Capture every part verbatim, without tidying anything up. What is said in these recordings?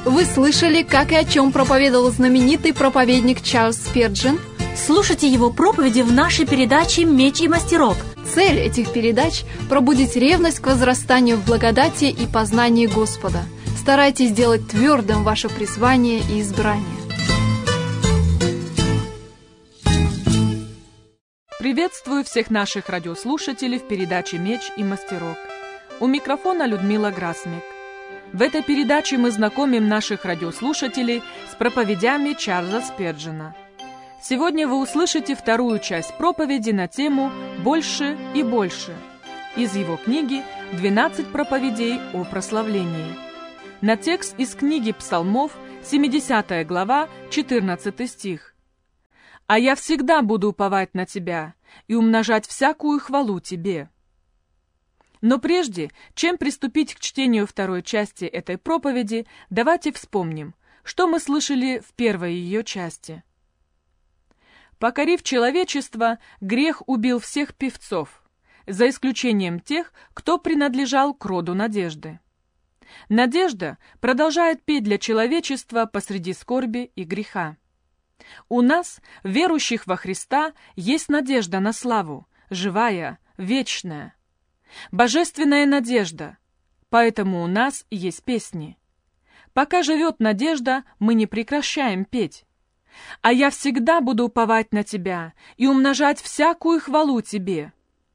Вы слышали, как и о чем проповедовал знаменитый проповедник Чарльз Спирджин? Слушайте его проповеди в нашей передаче «Меч и мастерок». Цель этих передач – пробудить ревность к возрастанию в благодати и познании Господа. Старайтесь сделать твердым ваше призвание и избрание. Приветствую всех наших радиослушателей в передаче «Меч и мастерок». У микрофона Людмила Грасмик. В этой передаче мы знакомим наших радиослушателей с проповедями Чарльза Спирджина. Сегодня вы услышите вторую часть проповеди на тему «Больше и больше» из его книги «двенадцать проповедей о прославлении». На текст из книги Псалмов, семидесятая глава, четырнадцатый стих. «А я всегда буду уповать на Тебя и умножать всякую хвалу Тебе». Но прежде, чем приступить к чтению второй части этой проповеди, давайте вспомним, что мы слышали в первой ее части. Покорив человечество, грех убил всех певцов, за исключением тех, кто принадлежал к роду надежды. Надежда продолжает петь для человечества посреди скорби и греха. У нас, верующих во Христа, есть надежда на славу, живая, вечная. Божественная надежда, поэтому у нас есть песни. Пока живет надежда, мы не прекращаем петь. «А я всегда буду уповать на Тебя и умножать всякую хвалу Тебе».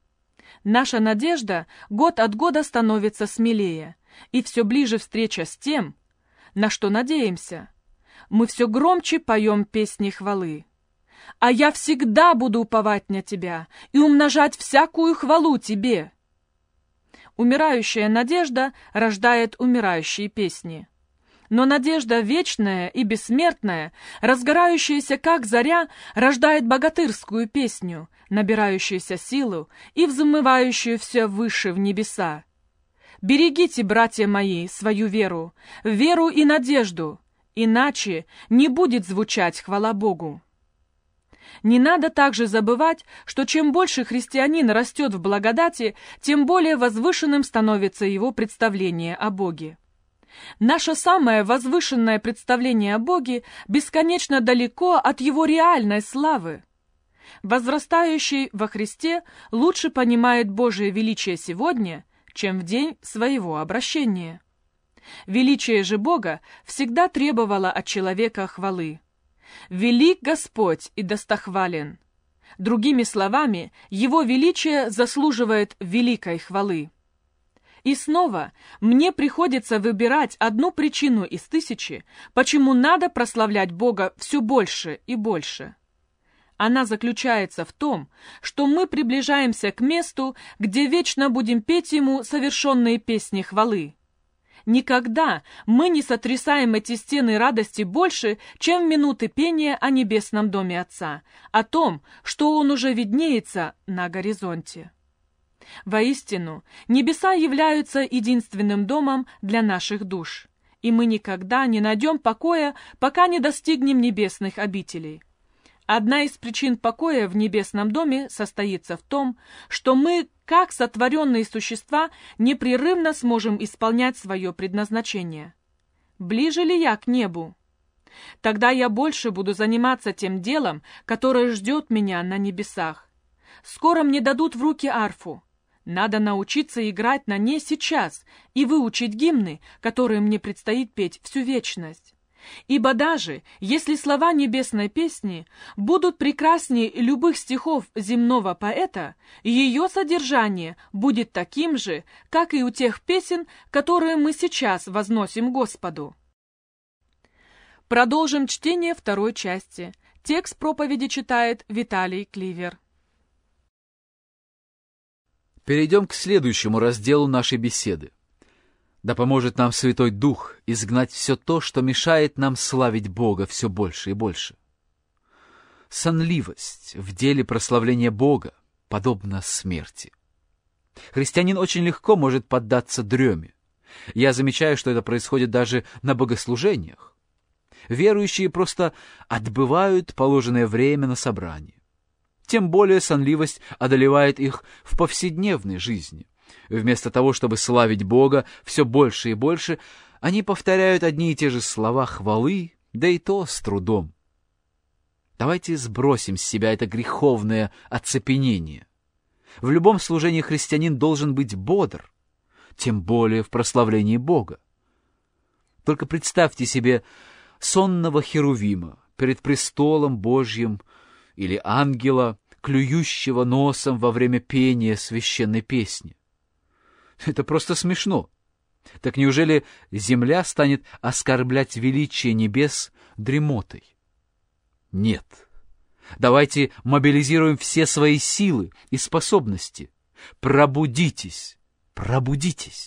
Наша надежда год от года становится смелее, и все ближе встреча с тем, на что надеемся. Мы все громче поем песни хвалы. «А я всегда буду уповать на Тебя и умножать всякую хвалу Тебе». Умирающая надежда рождает умирающие песни. Но надежда вечная и бессмертная, разгорающаяся как заря, рождает богатырскую песню, набирающуюся силу и взмывающую все выше в небеса. Берегите, братья мои, свою веру, веру и надежду, иначе не будет звучать хвала Богу. Не надо также забывать, что чем больше христианин растет в благодати, тем более возвышенным становится его представление о Боге. Наше самое возвышенное представление о Боге бесконечно далеко от Его реальной славы. Возрастающий во Христе лучше понимает Божие величие сегодня, чем в день своего обращения. Величие же Бога всегда требовало от человека хвалы. «Велик Господь и достохвален». Другими словами, Его величие заслуживает великой хвалы. И снова мне приходится выбирать одну причину из тысячи, почему надо прославлять Бога все больше и больше. Она заключается в том, что мы приближаемся к месту, где вечно будем петь Ему совершенные песни хвалы. Никогда мы не сотрясаем эти стены радости больше, чем в минуты пения о небесном доме Отца, о том, что Он уже виднеется на горизонте. Воистину, небеса являются единственным домом для наших душ, и мы никогда не найдем покоя, пока не достигнем небесных обителей. Одна из причин покоя в небесном доме состоится в том, что мы, как сотворенные существа, непрерывно сможем исполнять свое предназначение. Ближе ли я к небу? Тогда я больше буду заниматься тем делом, которое ждет меня на небесах. Скоро мне дадут в руки арфу. Надо научиться играть на ней сейчас и выучить гимны, которые мне предстоит петь всю вечность. Ибо даже если слова небесной песни будут прекраснее любых стихов земного поэта, ее содержание будет таким же, как и у тех песен, которые мы сейчас возносим Господу. Продолжим чтение второй части. Текст проповеди читает Виталий Кливер. Перейдем к следующему разделу нашей беседы. Да поможет нам Святой Дух изгнать все то, что мешает нам славить Бога все больше и больше. Сонливость в деле прославления Бога подобна смерти. Христианин очень легко может поддаться дреме. Я замечаю, что это происходит даже на богослужениях. Верующие просто отбывают положенное время на собрании. Тем более сонливость одолевает их в повседневной жизни. Вместо того, чтобы славить Бога все больше и больше, Они повторяют одни и те же слова хвалы, да и то с трудом. Давайте сбросим с себя это греховное оцепенение. В любом служении христианин должен быть бодр, тем более в прославлении Бога. Только представьте себе сонного херувима перед престолом Божьим или ангела, клюющего носом во время пения священной песни. Это просто смешно. Так неужели земля станет оскорблять величие небес дремотой? Нет. Давайте мобилизируем все свои силы и способности. Пробудитесь, пробудитесь.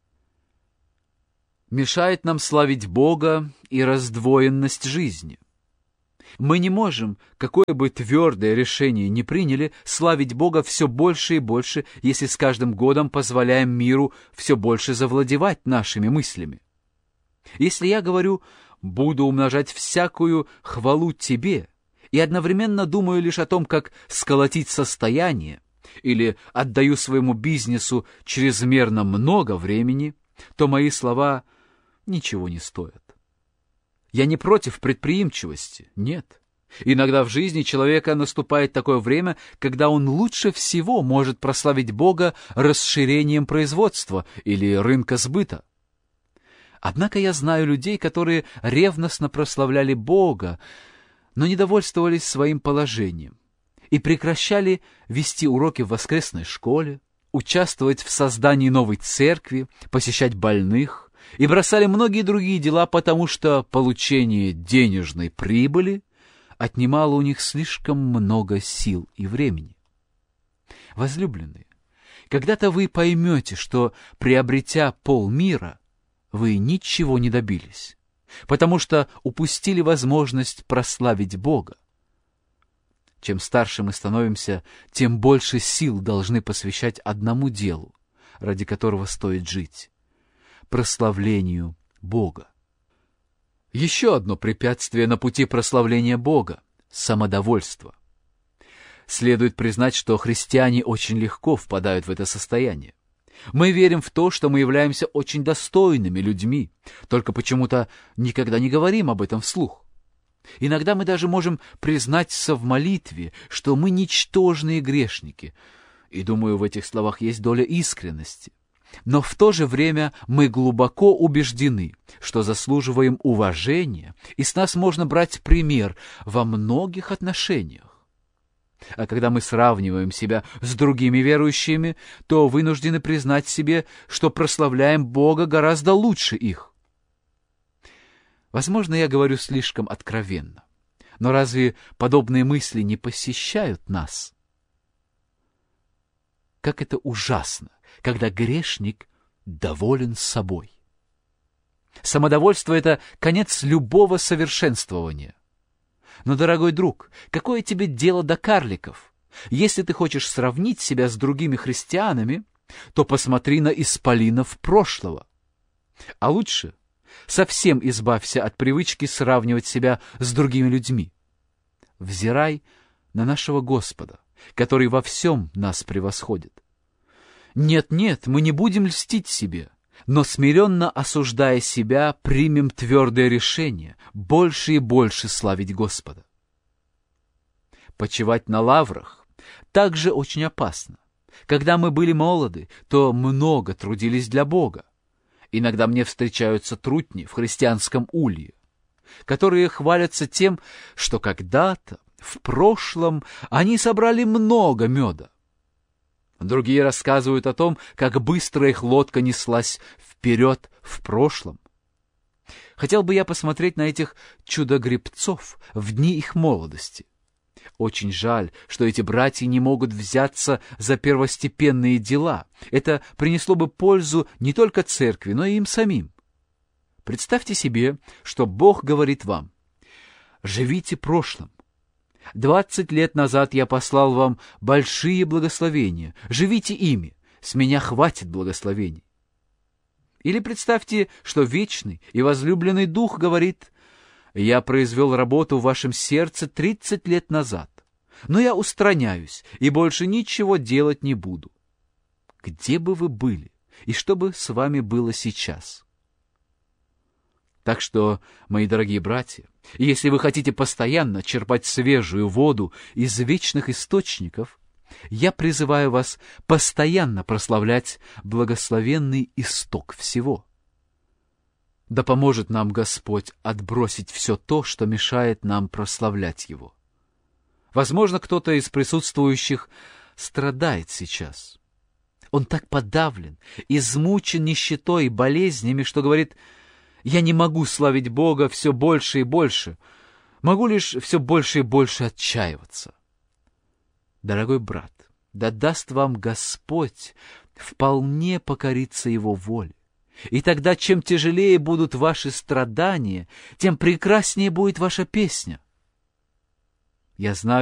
Мешает нам славить Бога и раздвоенность жизни. Мы не можем, какое бы твердое решение ни приняли, славить Бога все больше и больше, если с каждым годом позволяем миру все больше завладевать нашими мыслями. Если я говорю «буду умножать всякую хвалу Тебе» и одновременно думаю лишь о том, как сколотить состояние, или отдаю своему бизнесу чрезмерно много времени, то мои слова ничего не стоят. Я не против предприимчивости, нет. Иногда в жизни человека наступает такое время, когда он лучше всего может прославить Бога расширением производства или рынка сбыта. Однако я знаю людей, которые ревностно прославляли Бога, но не довольствовались своим положением и прекращали вести уроки в воскресной школе, участвовать в создании новой церкви, посещать больных, и бросали многие другие дела, потому что получение денежной прибыли отнимало у них слишком много сил и времени. Возлюбленные, когда-то вы поймете, что, приобретя полмира, вы ничего не добились, потому что упустили возможность прославить Бога. Чем старше мы становимся, тем больше сил должны посвящать одному делу, ради которого стоит жить — прославлению Бога. Еще одно препятствие на пути прославления Бога — самодовольство. Следует признать, что христиане очень легко впадают в это состояние. Мы верим в то, что мы являемся очень достойными людьми, только почему-то никогда не говорим об этом вслух. Иногда мы даже можем признаться в молитве, что мы ничтожные грешники, и, думаю, в этих словах есть доля искренности. Но в то же время мы глубоко убеждены, что заслуживаем уважения, и с нас можно брать пример во многих отношениях. А когда мы сравниваем себя с другими верующими, то вынуждены признать себе, что прославляем Бога гораздо лучше их. Возможно, я говорю слишком откровенно, но разве подобные мысли не посещают нас? Как это ужасно, когда грешник доволен собой. Самодовольство — это конец любого совершенствования. Но, дорогой друг, какое тебе дело до карликов? Если ты хочешь сравнить себя с другими христианами, то посмотри на исполинов прошлого. А лучше совсем избавься от привычки сравнивать себя с другими людьми. Взирай на нашего Господа, который во всем нас превосходит. Нет-нет, мы не будем льстить себе, но, смиренно осуждая себя, примем твердое решение больше и больше славить Господа. Почивать на лаврах также очень опасно. Когда мы были молоды, то много трудились для Бога. Иногда мне встречаются трутни в христианском улье, которые хвалятся тем, что когда-то, в прошлом, они собрали много меда. Другие рассказывают о том, как быстро их лодка неслась вперед в прошлом. Хотел бы я посмотреть на этих чудо-гребцов в дни их молодости. Очень жаль, что эти братья не могут взяться за первостепенные дела. Это принесло бы пользу не только церкви, но и им самим. Представьте себе, что Бог говорит вам: «Живите прошлым. Двадцать лет назад я послал вам большие благословения. Живите ими. С меня хватит благословений». Или представьте, что вечный и возлюбленный Дух говорит: «Я произвел работу в вашем сердце тридцать лет назад, но я устраняюсь и больше ничего делать не буду». Где бы вы были и что бы с вами было сейчас? Так что, мои дорогие братья, если вы хотите постоянно черпать свежую воду из вечных источников, я призываю вас постоянно прославлять благословенный исток всего. Да поможет нам Господь отбросить все то, что мешает нам прославлять Его. Возможно, кто-то из присутствующих страдает сейчас. Он так подавлен, измучен нищетой и болезнями, что говорит: «Я не могу славить Бога все больше и больше, могу лишь все больше и больше отчаиваться». Дорогой брат, да даст вам Господь вполне покориться Его воле. И тогда, чем тяжелее будут ваши страдания, тем прекраснее будет ваша песня. Я знаю,